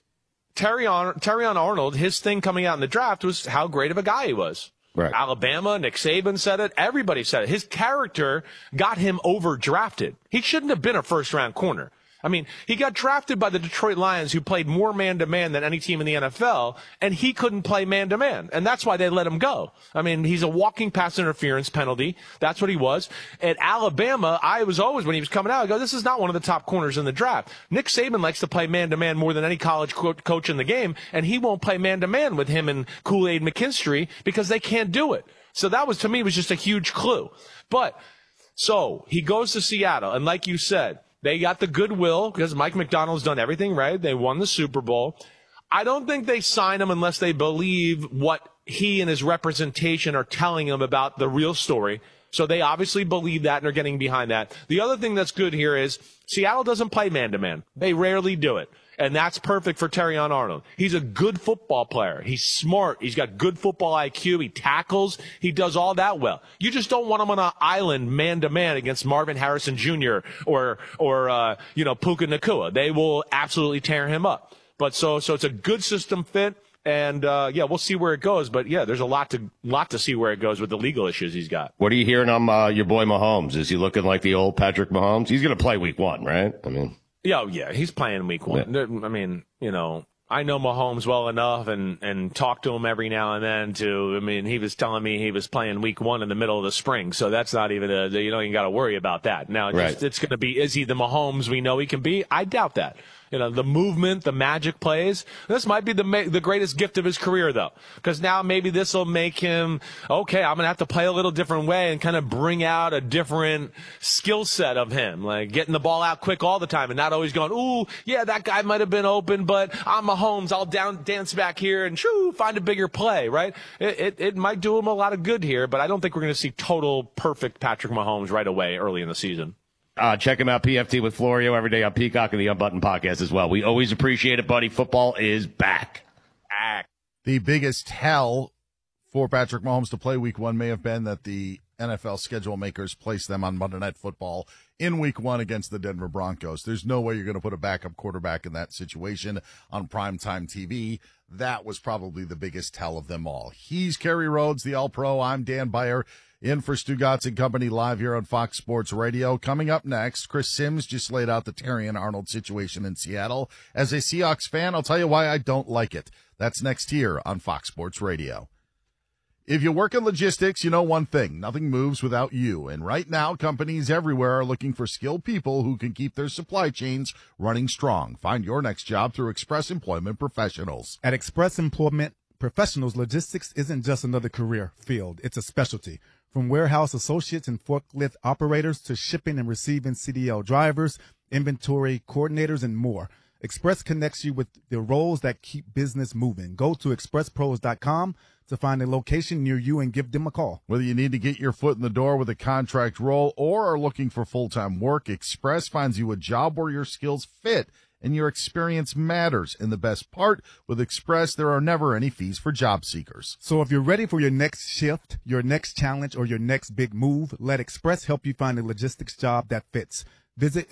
Terrion Arnold, his thing coming out in the draft was how great of a guy he was. Right. Alabama, Nick Saban said it. Everybody said it. His character got him overdrafted. He shouldn't have been a first-round corner. I mean, he got drafted by the Detroit Lions, who played more man-to-man than any team in the NFL, and he couldn't play man-to-man, and that's why they let him go. I mean, he's a walking pass interference penalty. That's what he was. At Alabama, I was always, when he was coming out, I go, this is not one of the top corners in the draft. Nick Saban likes to play man-to-man more than any college coach in the game, and he won't play man-to-man with him and Kool-Aid McKinstry because they can't do it. So that was, to me, was just a huge clue. But, so, he goes to Seattle, and like you said, they got the goodwill because Mike McDonald's done everything right. They won the Super Bowl. I don't think they sign him unless they believe what he and his representation are telling him about the real story. So they obviously believe that and are getting behind that. The other thing that's good here is Seattle doesn't play man-to-man. They rarely do it. And that's perfect for Terrion Arnold. He's a good football player. He's smart. He's got good football IQ. He tackles. He does all that well. You just don't want him on an island man-to-man against Marvin Harrison Jr. or Puka Nacua. They will absolutely tear him up. But so it's a good system fit. And, we'll see where it goes. But, there's a lot to see where it goes with the legal issues he's got. What are you hearing on your boy Mahomes? Is he looking like the old Patrick Mahomes? He's going to play week 1, right? I mean. Yeah, he's playing week 1. Yeah. I mean, I know Mahomes well enough and talk to him every now and then he was telling me he was playing week 1 in the middle of the spring. So that's not even you got to worry about that. Now, it's going to be, is he the Mahomes we know he can be? I doubt that. The movement, the magic plays. This might be the greatest gift of his career, though, because now maybe this will make him, okay, I'm going to have to play a little different way and kind of bring out a different skill set of him, like getting the ball out quick all the time and not always going, ooh, yeah, that guy might have been open, but I'm Mahomes. I'll dance back here and find a bigger play, right? It might do him a lot of good here, but I don't think we're going to see total perfect Patrick Mahomes right away early in the season. Check him out, PFT with Florio, every day on Peacock and the Unbuttoned Podcast as well. We always appreciate it, buddy. Football is back. The biggest tell for Patrick Mahomes to play week 1 may have been that the NFL schedule makers placed them on Monday Night Football in week 1 against the Denver Broncos. There's no way you're going to put a backup quarterback in that situation on primetime TV. That was probably the biggest tell of them all. He's Kerry Rhodes, the All-Pro. I'm Dan Beyer, in for Stu Gatz and Company live here on Fox Sports Radio. Coming up next, Chris Sims just laid out the Terrion Arnold situation in Seattle. As a Seahawks fan, I'll tell you why I don't like it. That's next here on Fox Sports Radio. If you work in logistics, you know one thing. Nothing moves without you. And right now, companies everywhere are looking for skilled people who can keep their supply chains running strong. Find your next job through Express Employment Professionals. At Express Employment Professionals, logistics isn't just another career field. It's a specialty. From warehouse associates and forklift operators to shipping and receiving CDL drivers, inventory coordinators, and more. Express connects you with the roles that keep business moving. Go to expresspros.com to find a location near you and give them a call. Whether you need to get your foot in the door with a contract role or are looking for full-time work, Express finds you a job where your skills fit and your experience matters. And the best part, with Express, there are never any fees for job seekers. So if you're ready for your next shift, your next challenge, or your next big move, let Express help you find a logistics job that fits. Visit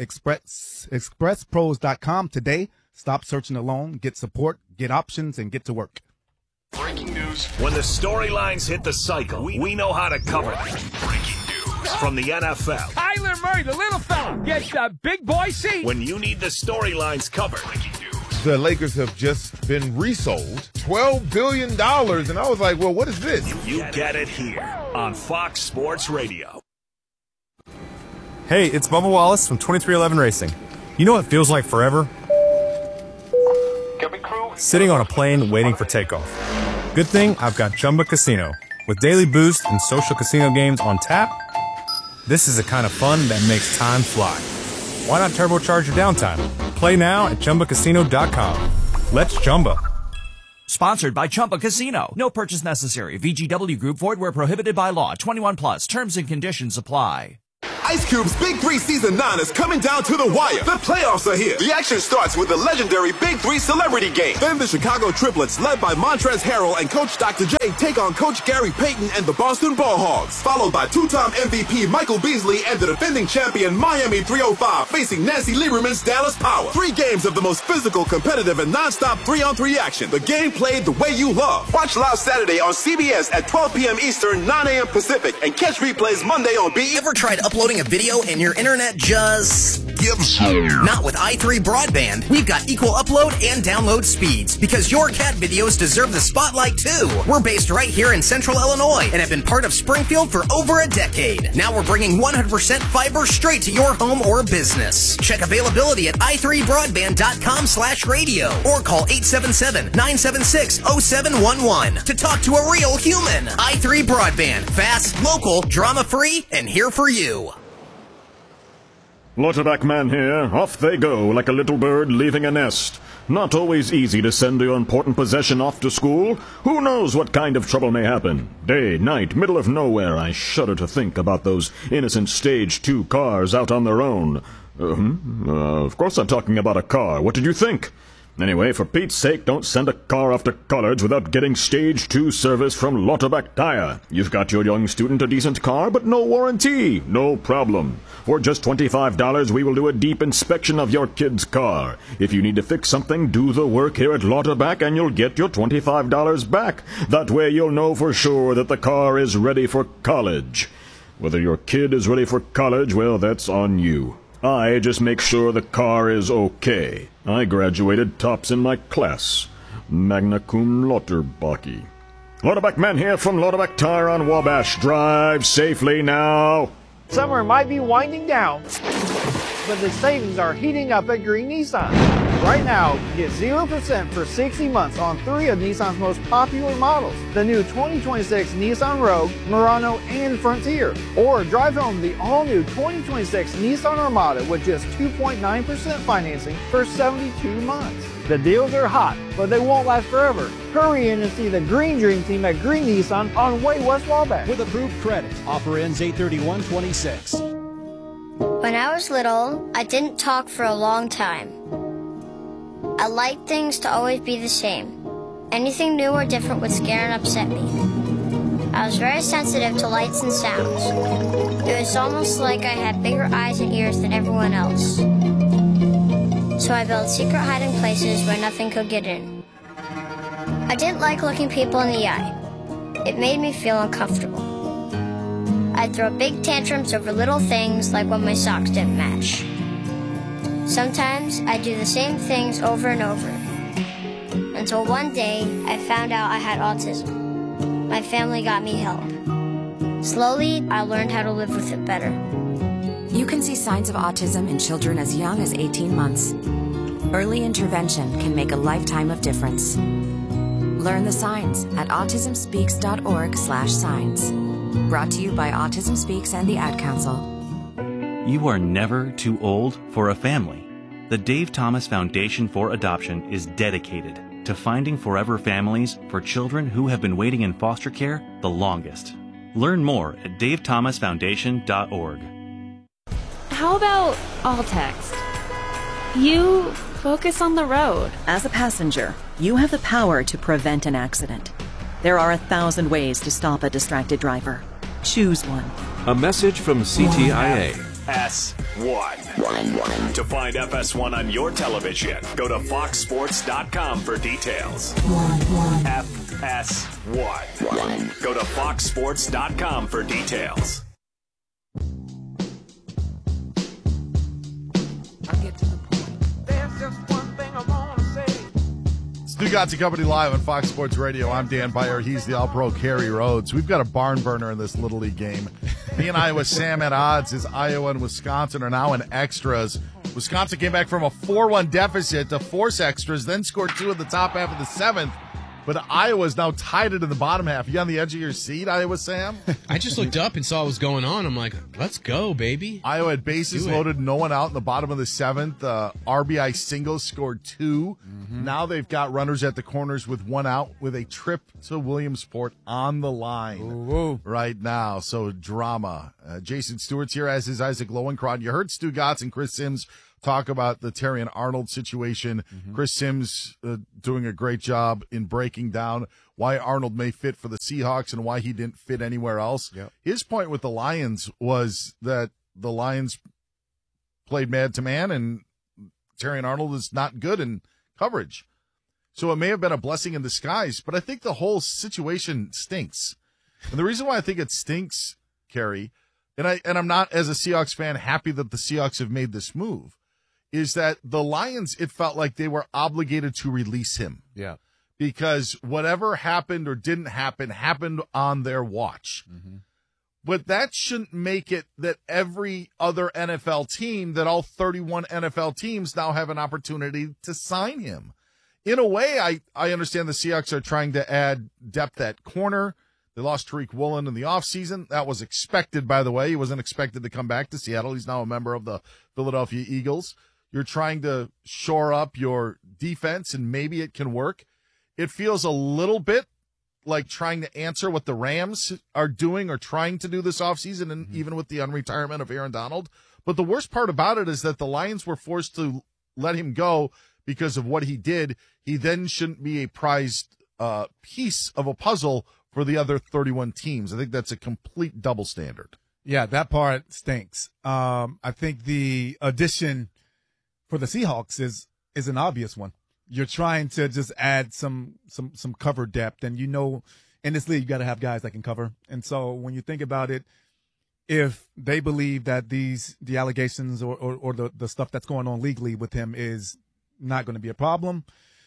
expresspros.com today. Stop searching alone, get support, get options, and get to work. Breaking news When the storylines hit the cycle, we know how to cover them. Breaking news from the NFL. Kyler Murray, the little fella, gets the big boy seat. When you need the storylines covered. The Lakers have just been resold $12 billion. And I was like, well, what is this? You get it here on Fox Sports Radio. Hey, it's Bubba Wallace from 2311 Racing. You know what feels like forever? Sitting on a plane waiting for takeoff. Good thing I've got Chumba Casino. With daily boost and social casino games on tap, this is the kind of fun that makes time fly. Why not turbocharge your downtime? Play now at ChumbaCasino.com. Let's Chumba. Sponsored by Chumba Casino. No purchase necessary. VGW Group. Void where prohibited by law. 21 plus. Terms and conditions apply. Ice Cube's Big 3 Season 9 is coming down to the wire. The playoffs are here. The action starts with the legendary Big 3 Celebrity Game. Then the Chicago Triplets, led by Montrezl Harrell and Coach Dr. J, take on Coach Gary Payton and the Boston Ball Hogs. Followed by two-time MVP Michael Beasley and the defending champion Miami 305 facing Nancy Lieberman's Dallas Power. 3 games of the most physical, competitive, and non-stop 3-on-3 action. The game played the way you love. Watch live Saturday on CBS at 12 p.m. Eastern, 9 a.m. Pacific, and catch replays Monday on BE. Ever tried uploading a video and your internet just gives up? Not with i3 Broadband. We've got equal upload and download speeds because your cat videos deserve the spotlight too. We're based right here in Central Illinois and have been part of Springfield for over a decade. Now we're bringing 100% fiber straight to your home or business. Check availability at i3broadband.com/radio or call 877-976-0711 to talk to a real human. i3 Broadband. Fast, local, drama-free, and here for you. Lauterbach man here. Off they go like a little bird leaving a nest. Not always easy to send your important possession off to school. Who knows what kind of trouble may happen? Day, night, middle of nowhere. I shudder to think about those innocent Stage 2 cars out on their own. Of course I'm talking about a car. What did you think? Anyway, for Pete's sake, don't send a car off to college without getting Stage 2 service from Lauterbach Tire. You've got your young student a decent car, but no warranty. No problem. For just $25, we will do a deep inspection of your kid's car. If you need to fix something, do the work here at Lauterbach and you'll get your $25 back. That way you'll know for sure that the car is ready for college. Whether your kid is ready for college, well, that's on you. I just make sure the car is okay. I graduated tops in my class. Magna cum Lauterbach. Lauterbach man here from Lauterbach Tire on Wabash. Drive safely now. Summer might be winding down, but the savings are heating up at Green Nissan. Right now, get 0% for 60 months on 3 of Nissan's most popular models. The new 2026 Nissan Rogue, Murano, and Frontier. Or drive home the all-new 2026 Nissan Armada with just 2.9% financing for 72 months. The deals are hot, but they won't last forever. Hurry in and see the Green Dream Team at Green Nissan on Way West Wabash. With approved credit. Offer ends 8/31/26. When I was little, I didn't talk for a long time. I liked things to always be the same. Anything new or different would scare and upset me. I was very sensitive to lights and sounds. It was almost like I had bigger eyes and ears than everyone else. So I built secret hiding places where nothing could get in. I didn't like looking people in the eye. It made me feel uncomfortable. I'd throw big tantrums over little things like when my socks didn't match. Sometimes I'd do the same things over and over. Until one day, I found out I had autism. My family got me help. Slowly, I learned how to live with it better. You can see signs of autism in children as young as 18 months. Early intervention can make a lifetime of difference. Learn the signs at autismspeaks.org/signs. Brought to you by Autism Speaks and the Ad Council. You are never too old for a family. The Dave Thomas Foundation for Adoption is dedicated to finding forever families for children who have been waiting in foster care the longest. Learn more at davethomasfoundation.org. How about all text? You focus on the road. As a passenger, you have the power to prevent an accident. There are 1,000 ways to stop a distracted driver. Choose one. A message from CTIA. FS1. To find FS1 on your television, go to foxsports.com for details. F FS1. Go to foxsports.com for details. Stugotz & Company live on Fox Sports Radio. I'm Dan Beyer. He's the All-Pro Kerry Rhodes. We've got a barn burner in this Little League game. Me and Iowa Sam at odds as Iowa and Wisconsin are now in extras. Wisconsin came back from a 4-1 deficit to force extras, then scored 2 in the top half of the 7th. But Iowa's now tied it in the bottom half. You on the edge of your seat, Iowa Sam? I just looked up and saw what was going on. I'm like, let's go, baby. Iowa had bases loaded, no one out in the bottom of the 7th. RBI singles scored 2. Mm-hmm. Now they've got runners at the corners with 1 out with a trip to Williamsport on the line right now. So drama. Jason Stewart's here, as is Isaac Lowenkron. You heard Stugotz and Chris Sims talk about the Terrion Arnold situation. Mm-hmm. Chris Sims doing a great job in breaking down why Arnold may fit for the Seahawks and why he didn't fit anywhere else. Yep. His point with the Lions was that the Lions played man to man and Terrion Arnold is not good in coverage. So it may have been a blessing in disguise, but I think the whole situation stinks. And the reason why I think it stinks, Kerry, and I'm not, as a Seahawks fan, happy that the Seahawks have made this move, is that the Lions, it felt like they were obligated to release him. Yeah. Because whatever happened or didn't happen happened on their watch. Mm-hmm. But that shouldn't make it that every other NFL team, that all 31 NFL teams now have an opportunity to sign him. In a way, I understand the Seahawks are trying to add depth at corner. They lost Tariq Woolen in the offseason. That was expected, by the way. He wasn't expected to come back to Seattle. He's now a member of the Philadelphia Eagles. You're trying to shore up your defense, and maybe it can work. It feels a little bit like trying to answer what the Rams are doing or trying to do this offseason, and even with the unretirement of Aaron Donald. But the worst part about it is that the Lions were forced to let him go because of what he did. He then shouldn't be a prized piece of a puzzle for the other 31 teams. I think that's a complete double standard. Yeah, that part stinks. I think the addition for the Seahawks is an obvious one. You're trying to just add some cover depth, and in this league you got to have guys that can cover. And so when you think about it, if they believe that the allegations or the stuff that's going on legally with him is not going to be a problem,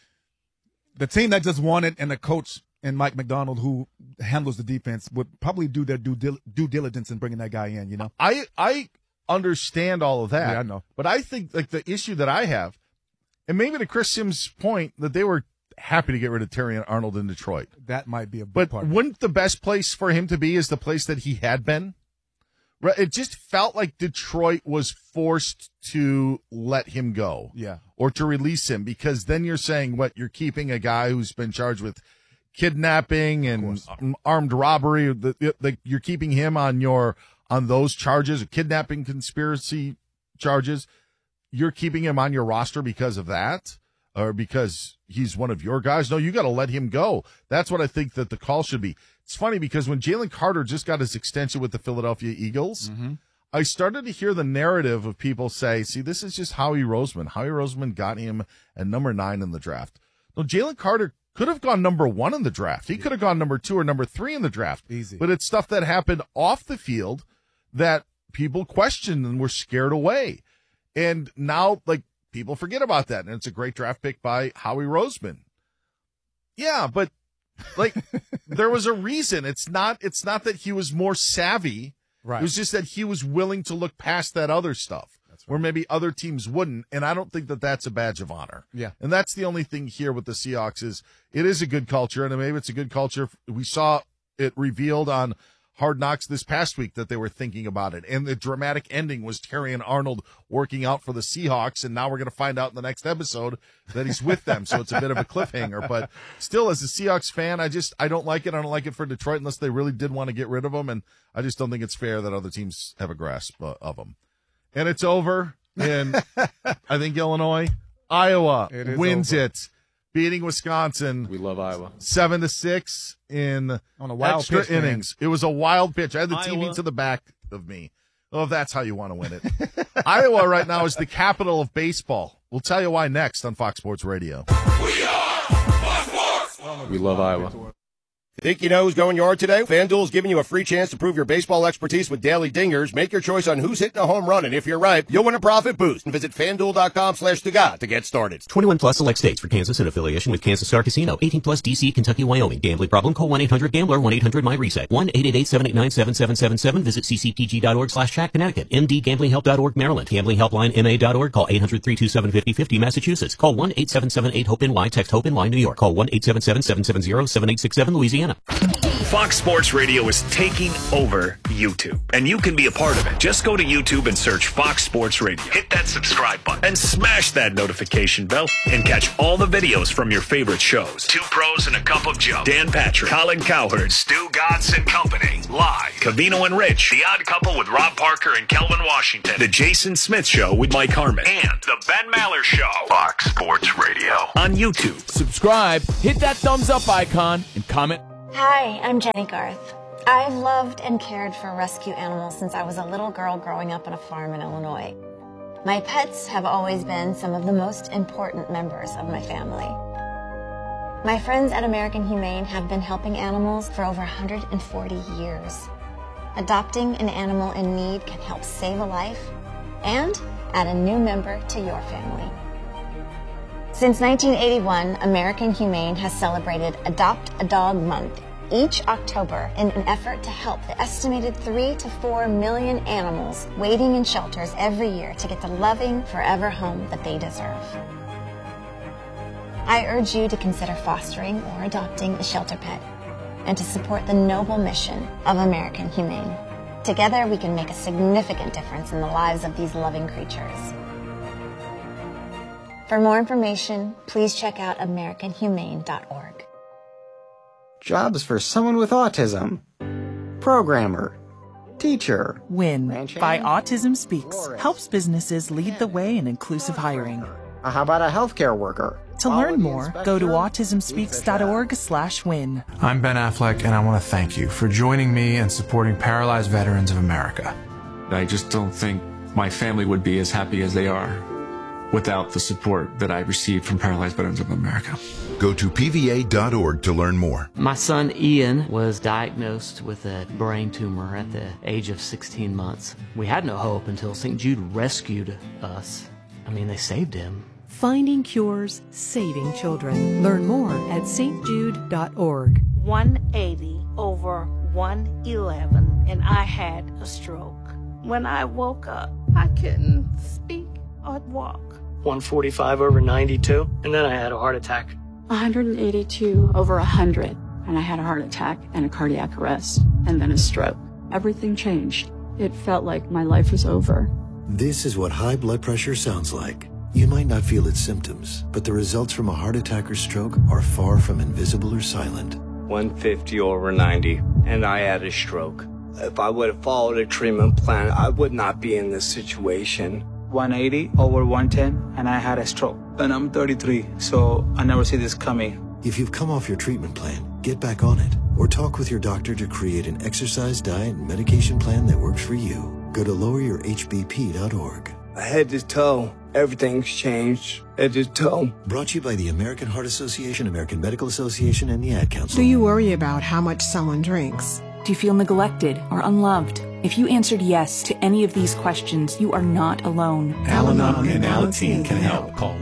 the team that just won it and the coach and Mike McDonald, who handles the defense, would probably do their due diligence in bringing that guy in. I understand all of that. Yeah, I know. But I think like the issue that I have, and maybe to Chris Sims' point, that they were happy to get rid of Terrion Arnold in Detroit. That might be a big part. But wouldn't the best place for him to be is the place that he had been? It just felt like Detroit was forced to let him go. Yeah. Or to release him, because then you're saying, you're keeping a guy who's been charged with kidnapping and armed robbery. You're keeping him on those charges, kidnapping, conspiracy charges. You're keeping him on your roster because of that, or because he's one of your guys. No, you got to let him go. That's what I think that the call should be. It's funny because when Jalen Carter just got his extension with the Philadelphia Eagles, I started to hear the narrative of people say, see, this is just Howie Roseman. Howie Roseman got him at number 9 in the draft. No, Jalen Carter could have gone number 1 in the draft. He could have gone number 2 or number 3 in the draft. Easy. But it's stuff that happened off the field that people questioned and were scared away. And now, people forget about that. And it's a great draft pick by Howie Roseman. Yeah, but, there was a reason. It's not that he was more savvy. Right. It was just that he was willing to look past that other stuff. That's right. Where maybe other teams wouldn't. And I don't think that that's a badge of honor. Yeah. And that's the only thing here with the Seahawks is it is a good culture. And maybe it's a good culture. We saw it revealed on Hard Knocks this past week that they were thinking about it. And the dramatic ending was Terrion Arnold working out for the Seahawks. And now we're going to find out in the next episode that he's with them. So it's a bit of a cliffhanger. But still, as a Seahawks fan, I don't like it. I don't like it for Detroit unless they really did want to get rid of him. And I just don't think it's fair that other teams have a grasp of him. And it's over in, I think, Illinois. Iowa wins it, beating Wisconsin. We love Iowa. 7-6 in on a wild extra pitch, innings. Man. It was a wild pitch. I had the TV to the back of me. Oh, that's how you want to win it. Iowa right now is the capital of baseball. We'll tell you why next on Fox Sports Radio. We love Iowa. Think you know who's going yard today? FanDuel's giving you a free chance to prove your baseball expertise with daily dingers. Make your choice on who's hitting a home run, and if you're right, you'll win a profit boost. And visit FanDuel.com/Tuga to get started. 21 plus select states for Kansas in affiliation with Kansas Star Casino. 18 plus DC, Kentucky, Wyoming. Gambling problem? Call 1-800-GAMBLER. 1-800-MY-RESET. 1-888-789-7777. Visit ccpg.org/track Connecticut. MDGamblingHelp.org Maryland. GamblingHelpline.MA.org. Call 800-327-5050 Massachusetts. Call 1-877-8-HOPE-NY. Text HOPE-NY New York. Call 1-877-770-7867 Louisiana. Fox Sports Radio is taking over YouTube, and you can be a part of it. Just go to YouTube and search Fox Sports Radio. Hit that subscribe button and smash that notification bell and catch all the videos from your favorite shows. Two Pros and a Cup of Joe, Dan Patrick, Colin Cowherd, Stu Gatz and Company, live. Covino and Rich, The Odd Couple with Rob Parker and Kelvin Washington, The Jason Smith Show with Mike Harmon, and The Ben Maller Show. Fox Sports Radio on YouTube. Subscribe, hit that thumbs up icon, and comment. Hi, I'm Jenny Garth. I've loved and cared for rescue animals since I was a little girl growing up on a farm in Illinois. My pets have always been some of the most important members of my family. My friends at American Humane have been helping animals for over 140 years. Adopting an animal in need can help save a life and add a new member to your family. Since 1981, American Humane has celebrated Adopt a Dog Month each October in an effort to help the estimated 3 to 4 million animals waiting in shelters every year to get the loving, forever home that they deserve. I urge you to consider fostering or adopting a shelter pet and to support the noble mission of American Humane. Together, we can make a significant difference in the lives of these loving creatures. For more information, please check out AmericanHumane.org. Jobs for someone with autism. Programmer. Teacher. WIN by Autism Speaks helps businesses lead the way in inclusive hiring. How about a healthcare worker? To learn more, go to autismspeaks.org/win. I'm Ben Affleck, and I want to thank you for joining me and supporting Paralyzed Veterans of America. I just don't think my family would be as happy as they are without the support that I received from Paralyzed Veterans of America. Go to PVA.org to learn more. My son Ian was diagnosed with a brain tumor at the age of 16 months. We had no hope until St. Jude rescued us. I mean, they saved him. Finding cures, saving children. Learn more at stjude.org. 180/111, and I had a stroke. When I woke up, I couldn't speak or walk. 145/92, and then I had a heart attack. 182/100, and I had a heart attack and a cardiac arrest, and then a stroke. Everything changed. It felt like my life was over. This is what high blood pressure sounds like. You might not feel its symptoms, but the results from a heart attack or stroke are far from invisible or silent. 150/90, and I had a stroke. If I would have followed a treatment plan, I would not be in this situation. 180/110, and I had a stroke. And I'm 33, so I never see this coming. If you've come off your treatment plan, get back on it, or talk with your doctor to create an exercise, diet, and medication plan that works for you. Go to loweryourhbp.org. Head to toe, everything's changed. Head to toe. Brought to you by the American Heart Association, American Medical Association, and the Ad Council. Do you worry about how much someone drinks? Do you feel neglected or unloved? If you answered yes to any of these questions, you are not alone. Al-Anon and Alateen can help. Call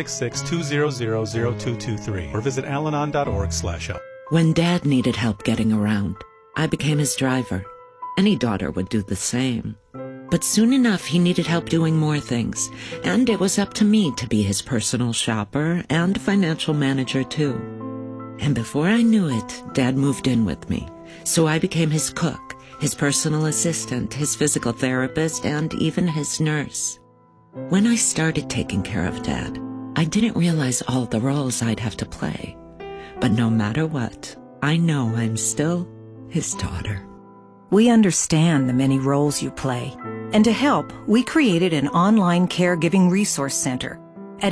1-866-200-0223 or visit alanon.org/help. When Dad needed help getting around, I became his driver. Any daughter would do the same. But soon enough, he needed help doing more things, and it was up to me to be his personal shopper and financial manager, too. And before I knew it, Dad moved in with me. So I became his cook, his personal assistant, his physical therapist, and even his nurse. When I started taking care of Dad, I didn't realize all the roles I'd have to play. But no matter what, I know I'm still his daughter. We understand the many roles you play. And to help, we created an online caregiving resource center. At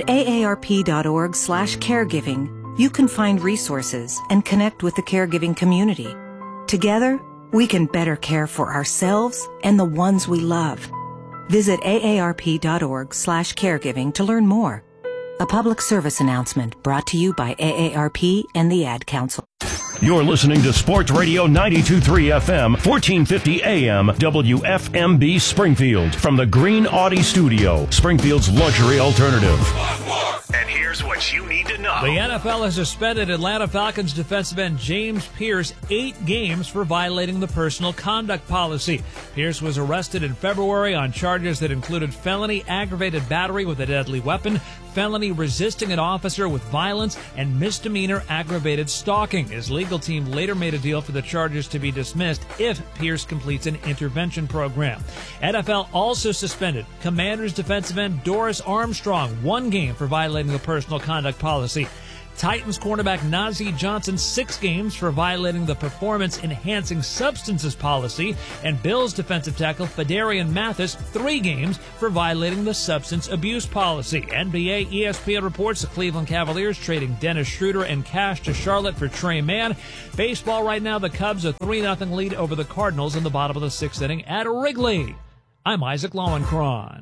aarp.org/caregiving, you can find resources and connect with the caregiving community. Together, we can better care for ourselves and the ones we love. Visit aarp.org/caregiving to learn more. A public service announcement brought to you by AARP and the Ad Council. You're listening to Sports Radio 92.3 FM, 1450 AM, WFMB Springfield. From the Green Audi Studio, Springfield's luxury alternative. And here's what you need to know. The NFL has suspended Atlanta Falcons defensive end James Pierce 8 games for violating the personal conduct policy. Pierce was arrested in February on charges that included felony aggravated battery with a deadly weapon, felony resisting an officer with violence, and misdemeanor aggravated stalking. His legal team later made a deal for the charges to be dismissed if Pierce completes an intervention program. NFL also suspended Commanders defensive end Doris Armstrong 1 game for violating the personal conduct policy. Titans cornerback Najee Johnson 6 games for violating the performance-enhancing substances policy, and Bills defensive tackle Fedarian Mathis 3 games for violating the substance abuse policy. NBA ESPN reports the Cleveland Cavaliers trading Dennis Schroeder and cash to Charlotte for Trey Mann. Baseball right now, the Cubs a 3-0 lead over the Cardinals in the bottom of the 6th inning at Wrigley. I'm Isaac Lowenkron.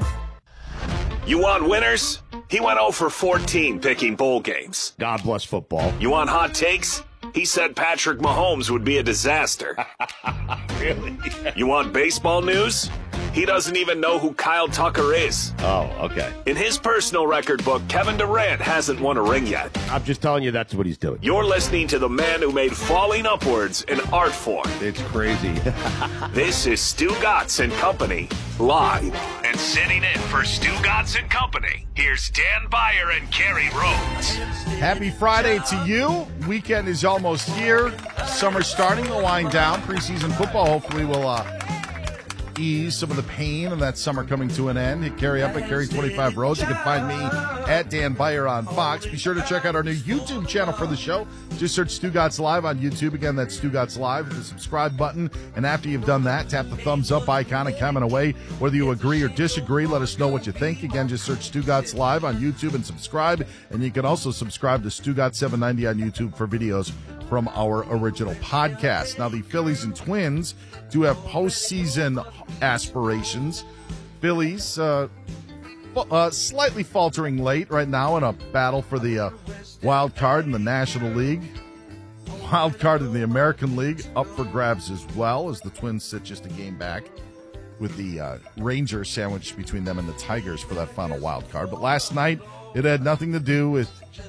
You want winners? He went 0 for 14 picking bowl games. God bless football. You want hot takes? He said Patrick Mahomes would be a disaster. Really? You want baseball news? He doesn't even know who Kyle Tucker is. Oh, okay. In his personal record book, Kevin Durant hasn't won a ring yet. I'm just telling you that's what he's doing. You're listening to the man who made falling upwards an art form. It's crazy. This is Stu Gatz and Company, live. And sitting in for Stu Gatz and Company, here's Dan Beyer and Kerry Rhodes. Happy Friday to you. Weekend is almost here. Summer's starting to wind down. Preseason football hopefully will ease some of the pain of that summer coming to an end. Hit Kerry up at Kerry25 Rhodes. You can find me at Dan Beyer on Fox. Be sure to check out our new YouTube channel for the show. Just search Stu Gatz Live on YouTube. Again, that's Stu Gatz Live with the subscribe button. And after you've done that, tap the thumbs up icon and comment away. Whether you agree or disagree, let us know what you think. Again, just search Stu Gatz Live on YouTube and subscribe. And you can also subscribe to Stu Gatz 790 on YouTube for videos from our original podcast. Now, the Phillies and Twins do have postseason aspirations. Phillies slightly faltering late right now in a battle for the wild card in the National League. Wild card in the American League up for grabs as well, as the Twins sit just a game back with the Rangers sandwiched between them and the Tigers for that final wild card. But last night, it had nothing to do with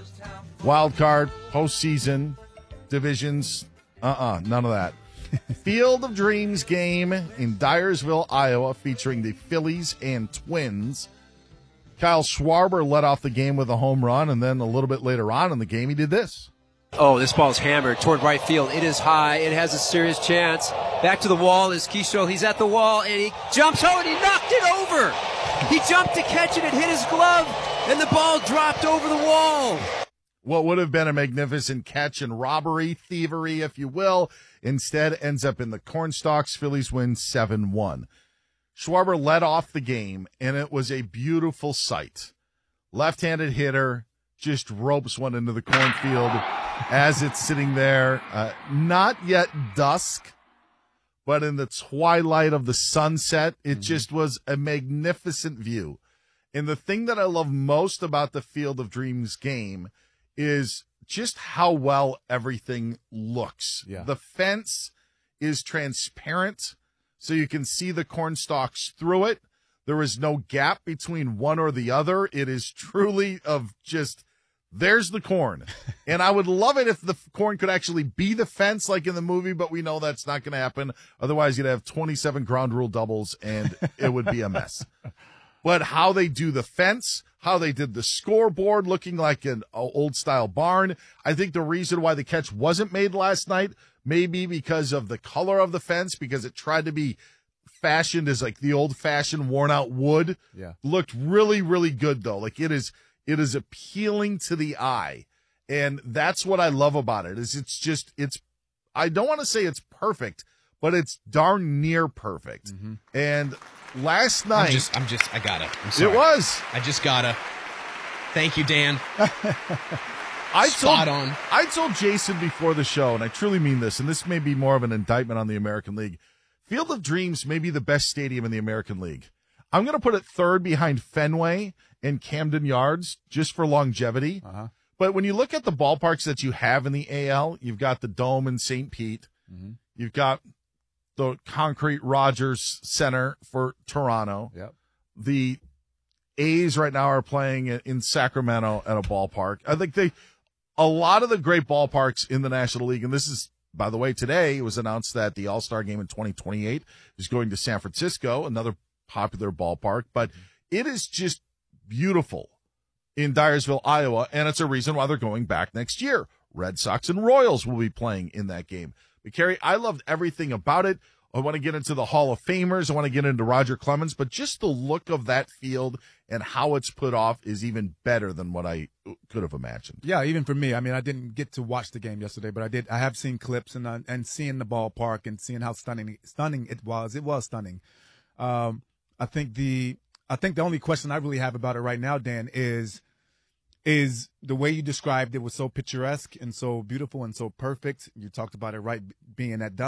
wild card, postseason, divisions, none of that. Field of Dreams game in Dyersville, Iowa, featuring the Phillies and Twins. Kyle Schwarber led off the game with a home run, and then a little bit later on in the game, he did this. Oh, this ball's hammered toward right field. It is high. It has a serious chance. Back to the wall is Keyshaw. He's at the wall, and he jumps and he knocked it over. He jumped to catch it. It hit his glove, and the ball dropped over the wall. What would have been a magnificent catch and robbery, thievery, if you will, instead ends up in the Cornstalks. Phillies win 7-1. Schwarber led off the game, and it was a beautiful sight. Left-handed hitter just ropes one into the cornfield as it's sitting there. Not yet dusk, but in the twilight of the sunset, it just was a magnificent view. And the thing that I love most about the Field of Dreams game is just how well everything looks. Yeah. The fence is transparent, so you can see the corn stalks through it. There is no gap between one or the other. It is truly of just, there's the corn. And I would love it if the corn could actually be the fence like in the movie, but we know that's not going to happen. Otherwise, you'd have 27 ground rule doubles, and it would be a mess. But how they do the fence, how they did the scoreboard looking like an old-style barn. I think the reason why the catch wasn't made last night may be because of the color of the fence, because it tried to be fashioned as like the old-fashioned worn-out wood. Yeah. Looked really, really good, though. Like it is appealing to the eye. And that's what I love about it, is it's I don't want to say it's perfect, but it's darn near perfect. Mm-hmm. And last night, I got it. I'm sorry. It was. I just gotta. Thank you, Dan. Spot on. I told Jason before the show, and I truly mean this, and this may be more of an indictment on the American League. Field of Dreams may be the best stadium in the American League. I'm going to put it third behind Fenway and Camden Yards just for longevity. Uh-huh. But when you look at the ballparks that you have in the AL, you've got the Dome in St. Pete. Mm-hmm. You've got the concrete Rogers Center for Toronto. Yep. The A's right now are playing in Sacramento at a ballpark. I think a lot of the great ballparks in the National League, and this is, by the way, today it was announced that the All-Star game in 2028 is going to San Francisco, another popular ballpark, but it is just beautiful in Dyersville, Iowa, and it's a reason why they're going back next year. Red Sox and Royals will be playing in that game. But, Kerry, I loved everything about it. I want to get into the Hall of Famers. I want to get into Roger Clemens, but just the look of that field and how it's put off is even better than what I could have imagined. Yeah, even for me. I mean, I didn't get to watch the game yesterday, but I have seen clips and seeing the ballpark and seeing how stunning it was. It was stunning. I think the only question I really have about it right now, Dan, is the way you described it was so picturesque and so beautiful and so perfect. You talked about it, right, being at